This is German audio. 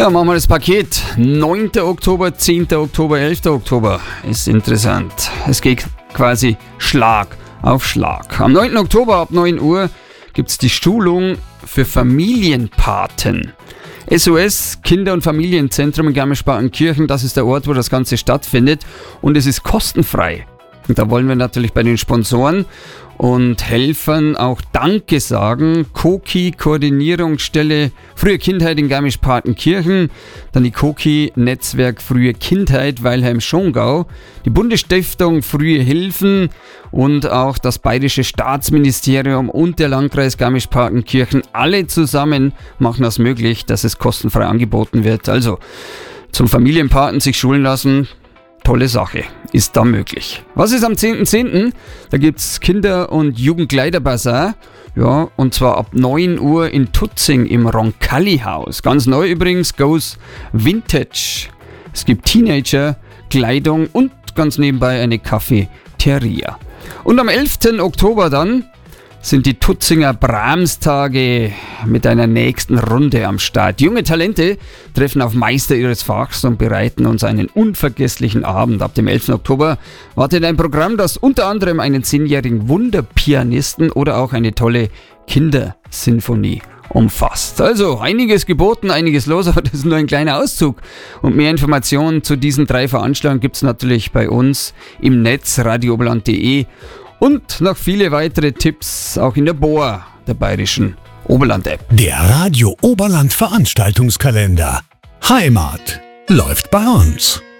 Ja, machen wir das Paket. 9. Oktober, 10. Oktober, 11. Oktober. Ist interessant. Es geht quasi Schlag auf Schlag. Am 9. Oktober ab 9 Uhr gibt es die Schulung für Familienpaten. SOS Kinder- und Familienzentrum in Garmisch-Partenkirchen, das ist der Ort, wo das Ganze stattfindet, und es ist kostenfrei. Und da wollen wir natürlich bei den Sponsoren und Helfern auch Danke sagen. Koki Koordinierungsstelle Frühe Kindheit in Garmisch-Partenkirchen, dann die Koki Netzwerk Frühe Kindheit Weilheim-Schongau, die Bundesstiftung Frühe Hilfen und auch das Bayerische Staatsministerium und der Landkreis Garmisch-Partenkirchen. Alle zusammen machen das möglich, dass es kostenfrei angeboten wird. Also zum Familienpaten sich schulen lassen. Tolle Sache, ist da möglich. Was ist am 10.10.? Da gibt es Kinder- und Jugendkleiderbazar. Ja, und zwar ab 9 Uhr in Tutzing im Roncalli-Haus. Ganz neu übrigens, Goes Vintage. Es gibt Teenager, Kleidung und ganz nebenbei eine Cafeteria. Und am 11. Oktober dann sind die Tutzinger Brahms-Tage mit einer nächsten Runde am Start. Junge Talente treffen auf Meister ihres Fachs und bereiten uns einen unvergesslichen Abend. Ab dem 11. Oktober wartet ein Programm, das unter anderem einen 10-jährigen Wunderpianisten oder auch eine tolle Kindersinfonie umfasst. Also einiges geboten, einiges los, aber das ist nur ein kleiner Auszug. Und mehr Informationen zu diesen 3 Veranstaltungen gibt es natürlich bei uns im Netz radiooberland.de. Und noch viele weitere Tipps auch in der BOA, der Bayerischen Oberland-App. Der Radio Oberland Veranstaltungskalender. Heimat läuft bei uns.